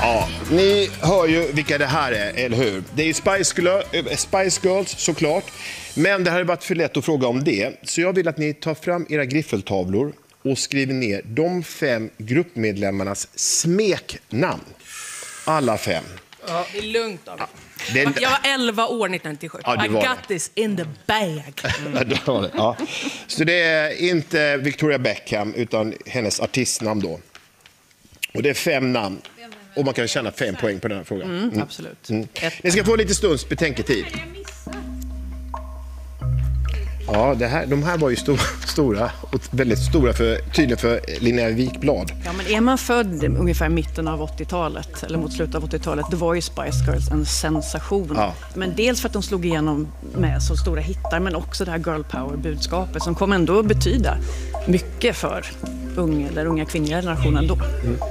Ja, ni hör ju vilka det här är, eller hur? Det är ju Spice Girls såklart, men det hade varit för lätt att fråga om det. Så jag vill att ni tar fram era griffeltavlor och skriver ner de 5 gruppmedlemmarnas smeknamn. Alla 5. Ja. Det är lugnt då. Ja. Jag var 11 år 1997. Ja, I got this in the bag. Ja. Så det är inte Victoria Beckham utan hennes artistnamn då. Och det är 5 namn. Och man kan tjäna 5 poäng på den här frågan. Absolut. Ni ska få lite stunds betänketid. Ja, de här var ju stora och väldigt stora tydligen för Linnea Wikblad. Ja, men är man född ungefär mitten av 80-talet eller mot slutet av 80-talet, då var ju Spice Girls en sensation. Ja. Men dels för att de slog igenom med så stora hittar, men också det här girl power-budskapet som kom ändå att betyda mycket för unga kvinnliga generationen då.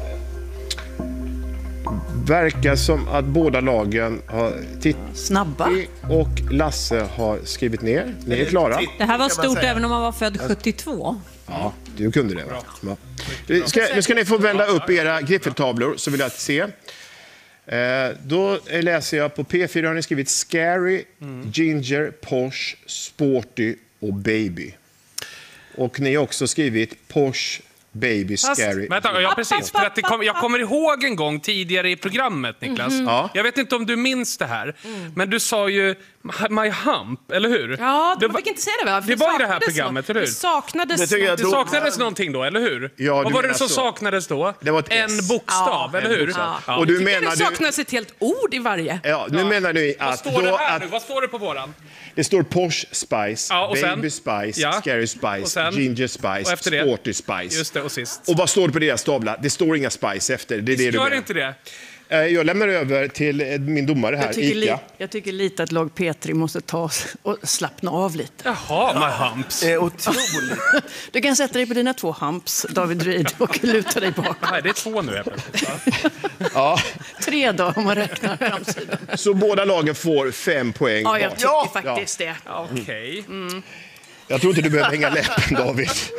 Verkar som att båda lagen har snabba och Lasse har skrivit ner. Ni är klara. Det här var stort även om man var född 72. Ja, du kunde det. Ja. Nu ska ni få vända upp era griffeltavlor så vill jag se. Då läser jag på P4 har ni skrivit Scary, Ginger, Posh, Sporty och Baby. Och ni har också skrivit Posh, Baby, Scary. Vänta, precis. För att jag kommer ihåg en gång tidigare i programmet, Niklas. Jag vet inte om du minns det här. Men du sa ju My Hump, eller hur? Ja, man fick inte säga det, va? Det var i det här programmet, eller hur? Det saknades någonting då, eller hur? Ja, vad var det som saknades då? Det var ett en bokstav, eller hur? Ja. Och du menar det saknas ett helt ord i varje. Ja, nu menar du att... Vad står det här nu? Vad står det på våran? Det står Posh Spice, Baby Spice, Scary Spice, Ginger Spice, Sporty Spice. Just det, och sist. Och vad står det på deras stavla? Det står inga Spice efter. Det är det du menar. Inte det? Jag lämnar över till min domare här, Ica. Jag tycker lite att lag P3 måste ta och slappna av lite. Jaha, my humps. Det är otroligt. Du kan sätta dig på dina 2 humps, David Reed, och luta dig bak. Nej, det är 2 nu. Ja. 3 då, om man räknar framsidan. Så båda lagen får 5 poäng. Ja, jag tycker faktiskt det. Okej. Jag tror inte du behöver hänga läppen, David.